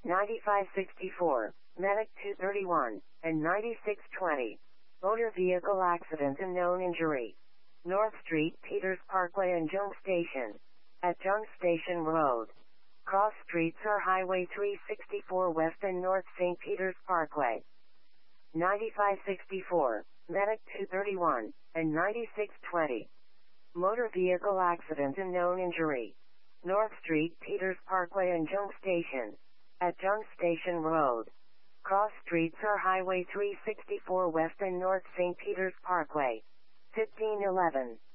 9564, Medic 231, and 9620. Motor vehicle accident and known injury. North Street, Peters Parkway and Jung Station. At Jung Station Road. Cross streets are Highway 364 West and North St. Peters Parkway. 9564, Medic 231, and 9620. Motor vehicle accident and known injury. North Street, Peters Parkway and Jung Station. At Jung Station Road. Cross streets are Highway 364 West and North St. Peters Parkway. 1511.